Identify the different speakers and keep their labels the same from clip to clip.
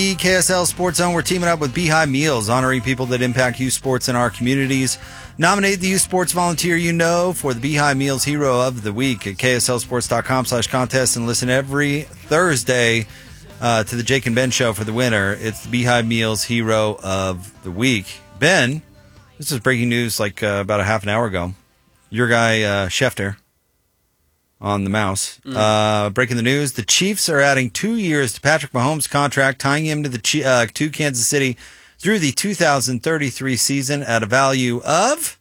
Speaker 1: the KSL Sports Zone. We're teaming up with Beehive Meals, honoring people that impact youth sports in our communities. Nominate the youth sports volunteer you know for the Beehive Meals Hero of the Week at kslsports.com/contest and listen every Thursday to the Jake and Ben Show for the winner. It's the Beehive Meals Hero of the Week. Ben, this is breaking news like about a half an hour ago. Your guy, Schefter, on the mouse. Breaking the news, the Chiefs are adding 2 years to Patrick Mahomes' contract, tying him to to Kansas City through the 2033 season at a value of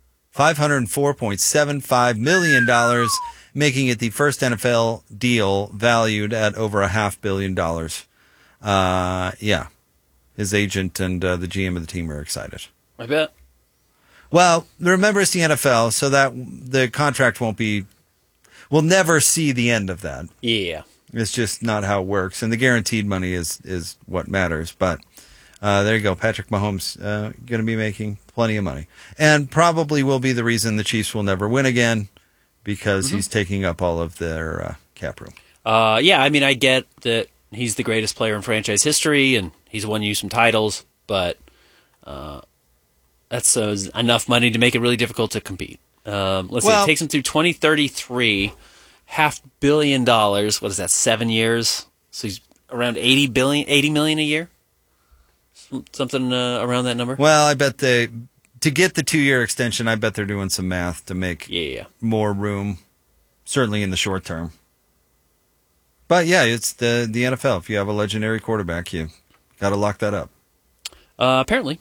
Speaker 1: $504.75 million, making it the first NFL deal valued at over $500 million. Yeah. His agent and the GM of the team are excited.
Speaker 2: I bet.
Speaker 1: Well, remember it's the NFL, so that the contract we'll never see the end of that.
Speaker 2: Yeah.
Speaker 1: It's just not how it works. And the guaranteed money is what matters. But there you go. Patrick Mahomes going to be making plenty of money. And probably will be the reason the Chiefs will never win again because he's taking up all of their cap room.
Speaker 2: Yeah, I mean, I get that he's the greatest player in franchise history and he's won you some titles, but that's enough money to make it really difficult to compete. Let's see, it takes him through 2033, $500 million. What is that, 7 years? So he's around $80 million a year? Something around that number?
Speaker 1: Well, I bet to get the 2-year extension, I bet they're doing some math to make more room, certainly in the short term. But yeah, it's the NFL. If you have a legendary quarterback, you got to lock that up.
Speaker 2: Apparently.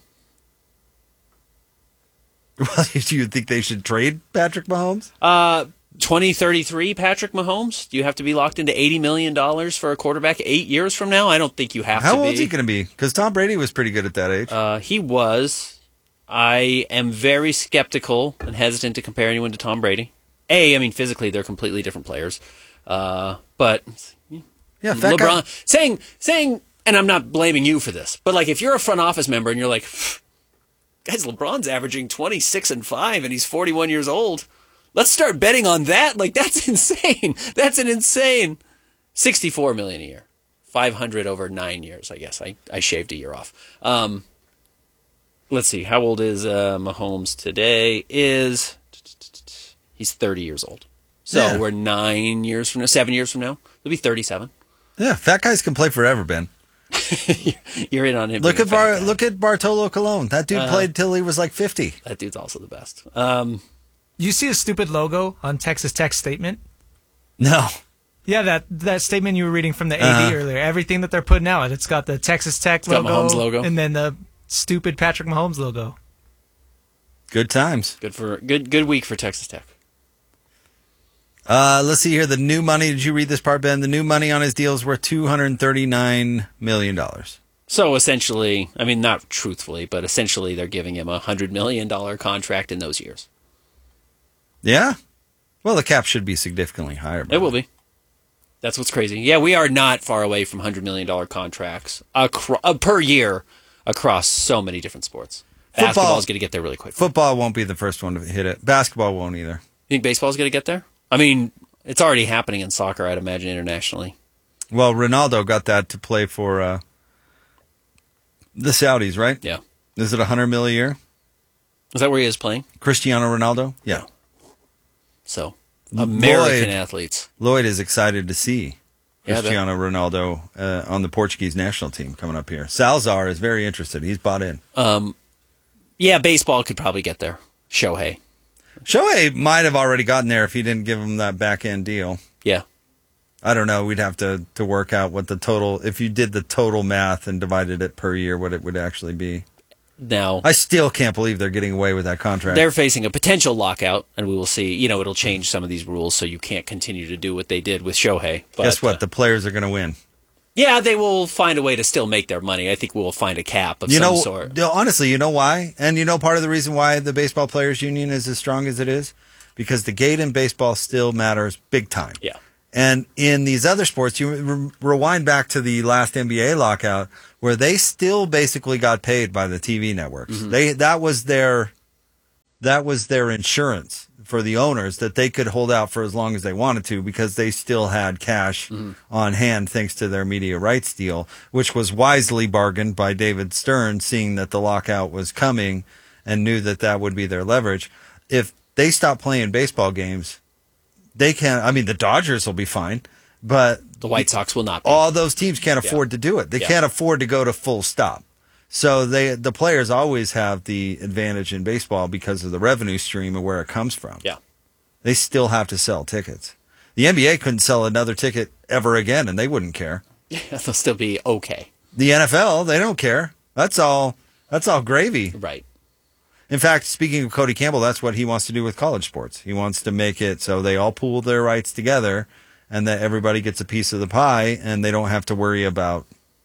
Speaker 1: Well, do you think they should trade Patrick Mahomes?
Speaker 2: 2033 Patrick Mahomes? Do you have to be locked into $80 million for a quarterback 8 years from now? I don't think you have to be.
Speaker 1: How old is he going to be? Because Tom Brady was pretty good at that age.
Speaker 2: He was. I am very skeptical and hesitant to compare anyone to Tom Brady. I mean, physically, they're completely different players. But
Speaker 1: yeah,
Speaker 2: LeBron saying, and I'm not blaming you for this, but like if you're a front office member and you're like, guys, LeBron's averaging 26-5 and he's 41 years old. Let's start betting on that. Like, that's insane. That's an insane $64 million a year. 500 over 9 years, I guess. I shaved a year off. Let's see. How old is Mahomes today? He's 30 years old. So we're 7 years from now. He'll be 37.
Speaker 1: Yeah, fat guys can play forever, Ben.
Speaker 2: You're in on him.
Speaker 1: Look at Bartolo Colon. That dude played till he was like 50.
Speaker 2: That dude's also the best.
Speaker 3: You see a stupid logo on Texas Tech's statement?
Speaker 1: No.
Speaker 3: Yeah, that statement you were reading from the AD earlier. Everything that they're putting out, it's got the Texas Tech logo,
Speaker 2: Mahomes logo,
Speaker 3: and then the stupid Patrick Mahomes logo.
Speaker 1: Good times.
Speaker 2: Good week for Texas Tech.
Speaker 1: Let's see here. The new money. Did you read this part, Ben? The new money on his deal is worth $239 million.
Speaker 2: So essentially, I mean, not truthfully, but essentially they're giving him a $100 million contract in those years.
Speaker 1: Yeah? Well, the cap should be significantly higher.
Speaker 2: It will be. That's what's crazy. Yeah, we are not far away from $100 million contracts per year across so many different sports. Basketball is going to get there really quick.
Speaker 1: Football won't be the first one to hit it. Basketball won't either.
Speaker 2: You think baseball is going to get there? I mean, it's already happening in soccer, I'd imagine, internationally.
Speaker 1: Well, Ronaldo got that to play for the Saudis, right?
Speaker 2: Yeah.
Speaker 1: Is it $100 million a year?
Speaker 2: Is that where he is playing?
Speaker 1: Cristiano Ronaldo? Yeah.
Speaker 2: So, American athletes.
Speaker 1: Lloyd is excited to see Cristiano Ronaldo on the Portuguese national team coming up here. Salazar is very interested. He's bought in.
Speaker 2: Yeah, baseball could probably get there. Shohei
Speaker 1: might have already gotten there if he didn't give him that back-end deal.
Speaker 2: Yeah.
Speaker 1: I don't know. We'd have to work out what the total, if you did the total math and divided it per year, what it would actually be.
Speaker 2: Now,
Speaker 1: I still can't believe they're getting away with that contract.
Speaker 2: They're facing a potential lockout, and we will see. You know, it'll change some of these rules, so you can't continue to do what they did with Shohei. But,
Speaker 1: guess what? The players are going to win.
Speaker 2: Yeah, they will find a way to still make their money. I think we will find a cap of some sort.
Speaker 1: Honestly, you know why? And part of the reason why the Baseball Players Union is as strong as it is? Because the gate in baseball still matters big time.
Speaker 2: Yeah.
Speaker 1: And in these other sports, you rewind back to the last NBA lockout, where they still basically got paid by the TV networks. Mm-hmm. That was their insurance for the owners that they could hold out for as long as they wanted to because they still had cash on hand thanks to their media rights deal, which was wisely bargained by David Stern, seeing that the lockout was coming and knew that that would be their leverage. If they stop playing baseball games, they can't. I mean, the Dodgers will be fine, but
Speaker 2: the White Sox will not be.
Speaker 1: All those teams can't afford to do it. They can't afford to go to full stop. So the players always have the advantage in baseball because of the revenue stream and where it comes from.
Speaker 2: Yeah.
Speaker 1: They still have to sell tickets. The NBA couldn't sell another ticket ever again, and they wouldn't care.
Speaker 2: Yeah, they'll still be okay.
Speaker 1: The NFL, they don't care. That's all gravy.
Speaker 2: Right.
Speaker 1: In fact, speaking of Cody Campbell, that's what he wants to do with college sports. He wants to make it so they all pool their rights together and that everybody gets a piece of the pie and they don't have to worry about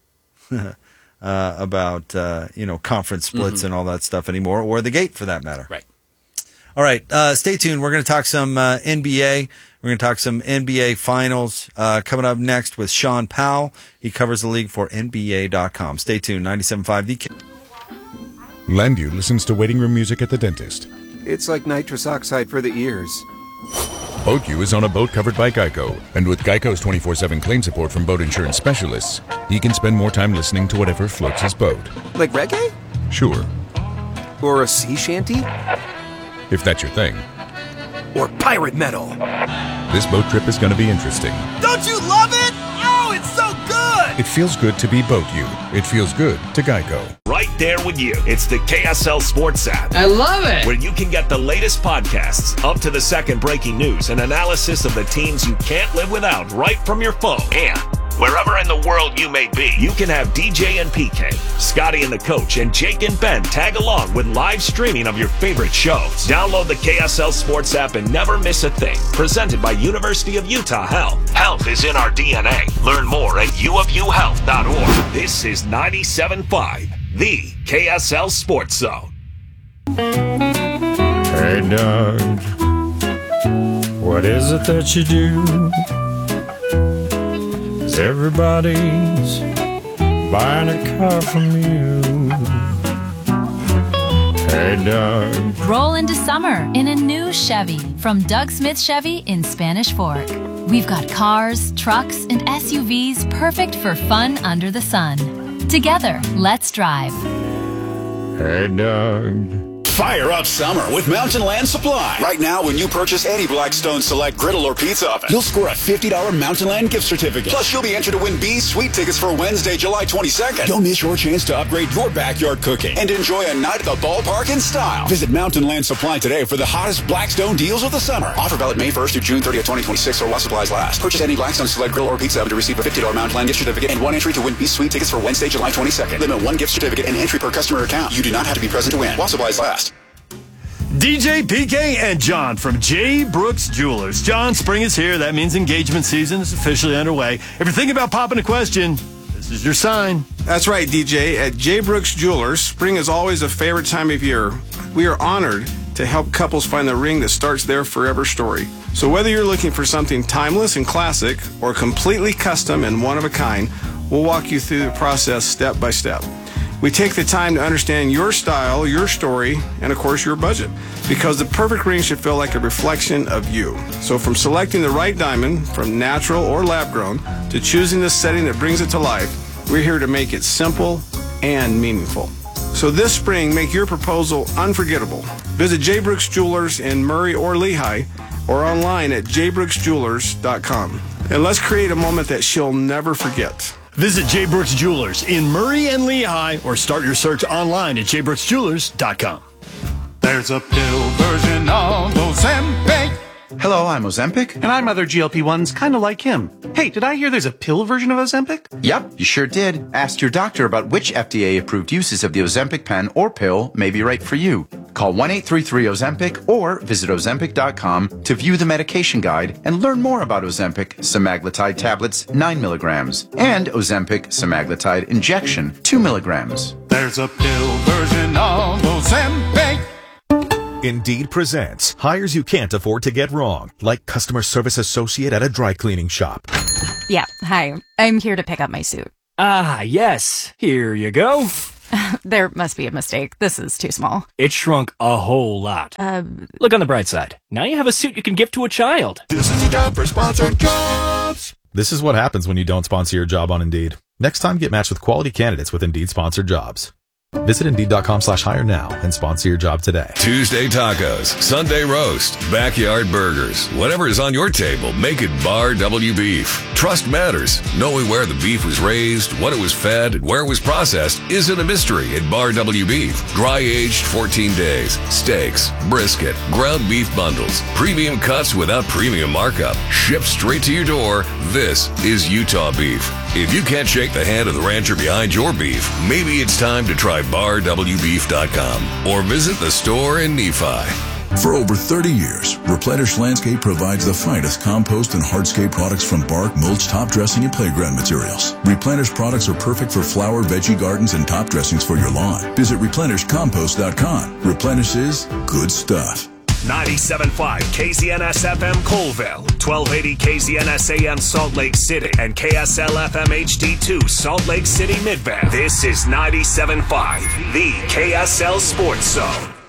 Speaker 1: conference splits and all that stuff anymore, or the gate for that matter.
Speaker 2: Right.
Speaker 1: All right. Stay tuned. We're going to talk some NBA. We're going to talk some NBA finals coming up next with Sean Powell. He covers the league for NBA.com. Stay tuned. 97.5 The Kid.
Speaker 4: Landu listens to waiting room music at the dentist.
Speaker 5: It's like nitrous oxide for the ears.
Speaker 4: Boat U is on a boat covered by Geico, and with Geico's 24/7 claim support from boat insurance specialists, he can spend more time listening to whatever floats his boat.
Speaker 5: Like reggae?
Speaker 4: Sure,
Speaker 5: Or a sea shanty?
Speaker 4: if that's your thing.
Speaker 5: Or pirate metal?
Speaker 4: This boat trip is going to be interesting.
Speaker 6: Don't you love it? Oh, it's so good!
Speaker 4: It feels good to be Boat U. It feels good to Geico.
Speaker 7: Right there with you. It's the KSL Sports app.
Speaker 6: I love it!
Speaker 7: Where you can get the latest podcasts, up to the second breaking news, and analysis of the teams you can't live without right from your phone. And wherever in the world you may be, you can have DJ and PK, Scotty and the Coach, and Jake and Ben tag along with live streaming of your favorite shows. Download the KSL Sports app and never miss a thing. Presented by University of Utah Health. Health is in our DNA. Learn more at uofuhealth.org. This is 97.5, the KSL Sports Zone.
Speaker 8: Hey, Doug, what is it that you do? 'Cause everybody's buying a car from you. Hey, Doug.
Speaker 9: Roll into summer in a new Chevy from Doug Smith Chevy in Spanish Fork. We've got cars, trucks, and SUVs perfect for fun under the sun. Together, let's drive.
Speaker 8: Hey, Doug.
Speaker 10: Fire up summer with Mountain Land Supply. Right now, when you purchase any Blackstone Select griddle or pizza oven, you'll score a $50 Mountain Land gift certificate. Plus, you'll be entered to win B's Sweet tickets for Wednesday, July 22nd. Don't miss your chance to upgrade your backyard cooking and enjoy a night at the ballpark in style. Visit Mountain Land Supply today for the hottest Blackstone deals of the summer. Offer valid May 1st through June 30th, 2026, or while supplies last. Purchase any Blackstone Select griddle or pizza oven to receive a $50 Mountain Land gift certificate and one entry to win B's Sweet tickets for Wednesday, July 22nd. Limit one gift certificate and entry per customer account. You do not have to be present to win. While supplies last.
Speaker 11: DJ, PK, and John from J. Brooks Jewelers. John, spring is here. That means engagement season is officially underway. If you're thinking about popping a question, this is your sign.
Speaker 12: That's right, DJ. At J. Brooks Jewelers, spring is always a favorite time of year. We are honored to help couples find the ring that starts their forever story. So whether you're looking for something timeless and classic or completely custom and one of a kind, we'll walk you through the process step by step. We take the time to understand your style, your story, and of course your budget, because the perfect ring should feel like a reflection of you. So from selecting the right diamond, from natural or lab grown, to choosing the setting that brings it to life, we're here to make it simple and meaningful. So this spring, make your proposal unforgettable. Visit J. Brooks Jewelers in Murray or Lehigh, or online at jbrooksjewelers.com. And let's create a moment that she'll never forget.
Speaker 11: Visit J. Brooks Jewelers in Murray and Lehigh, or start your search online at jbrooksjewelers.com.
Speaker 13: There's a pill version of Ozempic.
Speaker 14: Hello, I'm Ozempic.
Speaker 13: And I'm other GLP-1s kind of like him. Hey, did I hear there's a pill version of Ozempic?
Speaker 14: Yep, you sure did. Ask your doctor about which FDA-approved uses of the Ozempic pen or pill may be right for you. Call 1-833-OZEMPIC or visit Ozempic.com to view the medication guide and learn more about Ozempic semaglutide tablets 9 milligrams and Ozempic semaglutide injection 2 milligrams.
Speaker 13: There's a pill version of Ozempic.
Speaker 15: Indeed presents hires you can't afford to get wrong, like customer service associate at a dry cleaning shop.
Speaker 16: Yeah, hi. I'm here to pick up my suit.
Speaker 17: Ah, yes. Here you go.
Speaker 16: There must be a mistake. This is too small.
Speaker 17: It shrunk a whole lot. Look on the bright side. Now you have a suit you can give to a child.
Speaker 18: This is the job for sponsored jobs.
Speaker 15: This is what happens when you don't sponsor your job on Indeed. Next time, get matched with quality candidates with Indeed sponsored jobs. Visit Indeed.com/hire now and sponsor your job today.
Speaker 19: Tuesday tacos, Sunday roast, backyard burgers. Whatever is on your table, make it Bar W Beef. Trust matters. Knowing where the beef was raised, what it was fed, and where it was processed isn't a mystery at Bar W Beef. Dry aged 14 days. Steaks, brisket, ground beef bundles, premium cuts without premium markup. Shipped straight to your door. This is Utah beef. If you can't shake the hand of the rancher behind your beef, maybe it's time to try BarWBeef.com or visit the store in Nephi.
Speaker 20: For over 30 years, Replenish Landscape provides the finest compost and hardscape products from bark, mulch, top dressing, and playground materials. Replenish products are perfect for flower, veggie gardens, and top dressings for your lawn. Visit ReplenishCompost.com. Replenish is good stuff.
Speaker 7: 97.5 KZNS-FM Colville, 1280 KZNS-AM Salt Lake City, and KSL-FM HD2 Salt Lake City Midvale. This is 97.5, the KSL Sports Zone.